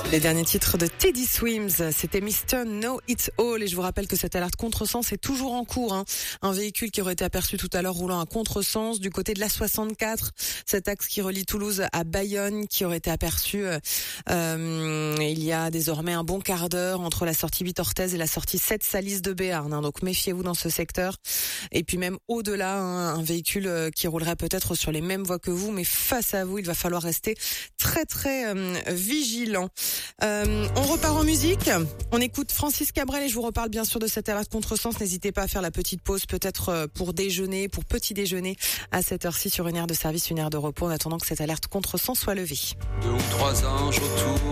Les derniers titres de Teddy Swims, c'était Mr. Know It All. Et je vous rappelle que cette alerte contresens est toujours en cours. Un véhicule qui aurait été aperçu tout à l'heure roulant à contresens du côté de la 64. Cet axe qui relie Toulouse à Bayonne qui aurait été aperçu il y a désormais un bon quart d'heure entre la sortie 8 Orthez et la sortie 7 Salis de Béarn. Donc méfiez-vous dans ce secteur. Et puis même au-delà, un véhicule qui roulerait peut-être sur les mêmes voies que vous, mais face à vous, il va falloir rester très vigilant. On repart en musique. On écoute Francis Cabrel et je vous reparle bien sûr de cette alerte contresens. N'hésitez pas à faire la petite pause, peut-être pour déjeuner, pour petit déjeuner à cette heure-ci sur une aire de service, une aire de repos en attendant que cette alerte contresens soit levée. 2 ou 3 anges autour.